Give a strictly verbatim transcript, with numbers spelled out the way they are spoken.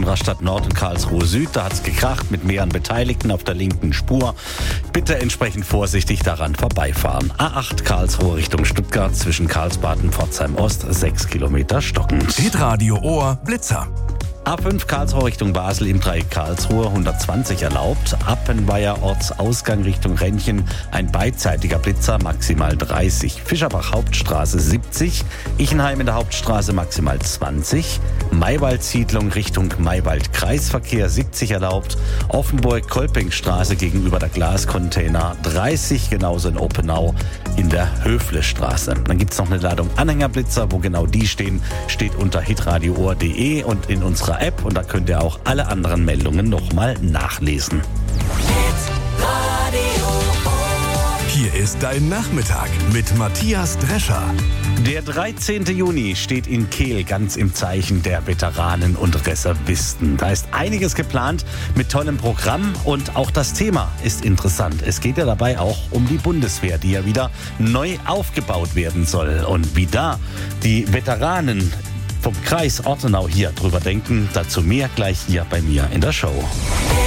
Rastatt Nord und Karlsruhe Süd. Da hat es gekracht mit mehreren Beteiligten auf der linken Spur. Bitte entsprechend vorsichtig daran vorbeifahren. A acht Karlsruhe Richtung Stuttgart zwischen Karlsbad und Pforzheim Ost, sechs Kilometer stockend. Hitradio Ohr Blitzer. A fünf Karlsruhe Richtung Basel im Dreieck Karlsruhe hundertzwanzig erlaubt. Appenweier Ortsausgang Richtung Rennchen ein beidseitiger Blitzer maximal dreißig. Fischerbach Hauptstraße siebzig. Ichenheim in der Hauptstraße maximal zwanzig. Maywald Siedlung Richtung Maywald Kreisverkehr siebzig erlaubt. Offenburg Kolpingstraße gegenüber der Glascontainer dreißig. Genauso in Oppenau in der Höflestraße. Dann gibt es noch eine Ladung Anhängerblitzer. Wo genau die stehen, steht unter hitradio ohr punkt de und in unserer App, und da könnt ihr auch alle anderen Meldungen nochmal nachlesen. Hier ist dein Nachmittag mit Matthias Drescher. Der dreizehnte Juni steht in Kehl ganz im Zeichen der Veteranen und Reservisten. Da ist einiges geplant mit tollem Programm und auch das Thema ist interessant. Es geht ja dabei auch um die Bundeswehr, die ja wieder neu aufgebaut werden soll. Und wie da die Veteranen vom Kreis Ortenau hier drüber denken, dazu mehr gleich hier bei mir in der Show.